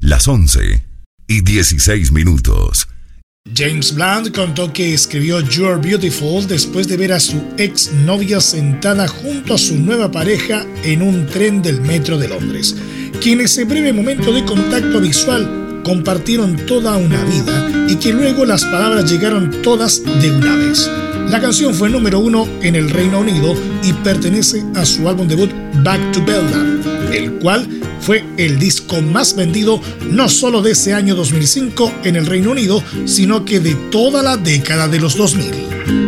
las 11:16. James Blunt contó que escribió You're Beautiful después de ver a su ex novia sentada junto a su nueva pareja en un tren del metro de Londres. En ese breve momento de contacto visual compartieron toda una vida y que luego las palabras llegaron todas de una vez. La canción fue número 1 en el Reino Unido y pertenece a su álbum debut Back to Bella, el cual fue el disco más vendido no solo de ese año 2005 en el Reino Unido, sino que de toda la década de los 2000.